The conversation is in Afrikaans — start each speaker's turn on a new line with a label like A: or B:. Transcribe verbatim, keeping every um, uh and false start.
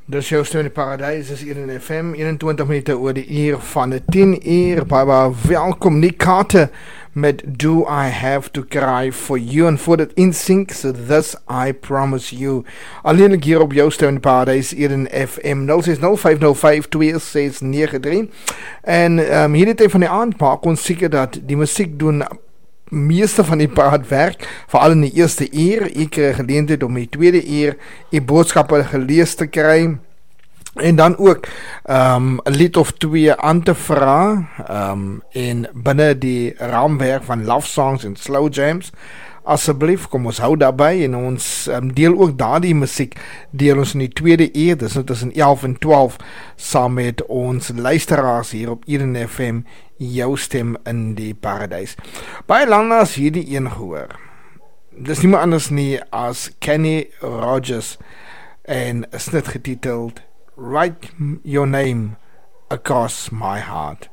A: Dis jou stem in die paradijs, is hier in F M, eenentwintig minute oor die uur van die tien uur, baie baie welkom, Nick Carter met Do I Have To Cry For You, en voor dit insink, so This I Promise You, alleenlik hier op jou stem in die paradijs, hier in F M, nul ses nul vyf nul vyf twee ses nege drie, en um, hierdie tyd van die aand maak ons seker dat die musiek doen meeste van die paard werk, veral in die eerste uur. Ek kry geleentheid om die tweede uur die boodskappe gelees te kry en dan ook um, 'n lied of twee aan te vra um, en binne die raamwerk van love songs en slow jams. Asseblief, kom ons hou daarby en ons um, deel ook daardie musiek deel ons in die tweede uur, dis nou tussen elf en twaalf saam met ons luisteraars hier op Eden F M, jou stem in die paradijs. Baie lang as hierdie een gehoor. Dis nie meer anders nie as Kenny Rogers en is net getiteld Write Your Name Across My Heart.